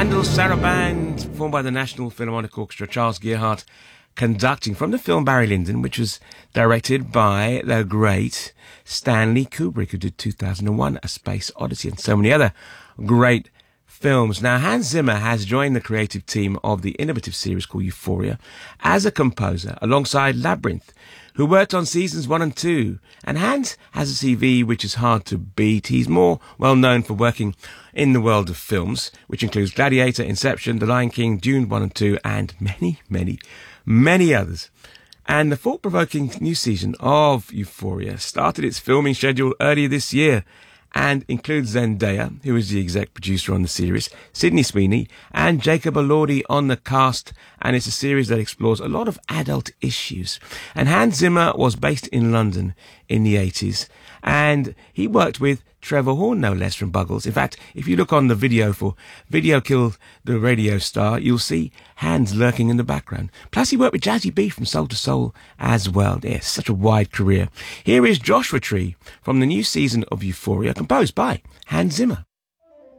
Handel's Saraband, performed by the National Philharmonic Orchestra, Charles Gearhart conducting from the film Barry Lyndon, which was directed by the great Stanley Kubrick, who did 2001, A Space Odyssey, and so many other great films. Now, Hans Zimmer has joined the creative team of the innovative series called Euphoria as a composer alongside Labyrinth, who worked on seasons 1 and 2. And Hans has a CV which is hard to beat. He's more well known for working in the world of films, which includes Gladiator, Inception, The Lion King, Dune 1 and 2, and many others. And the thought-provoking new season of Euphoria started its filming schedule earlier this year and includes Zendaya, who is the exec producer on the series, Sydney Sweeney, and Jacob Elordi on the cast. And it's a series that explores a lot of adult issues. And Hans Zimmer was based in London in the 80s, and he worked with Trevor Horn, no less, from Buggles. In fact, if you look on the video for Video Killed the Radio Star, you'll see Hans lurking in the background. Plus, he worked with Jazzy B from Soul to Soul as well. Yes, such a wide career. Here is Joshua Tree from the new season of Euphoria, composed by Hans Zimmer.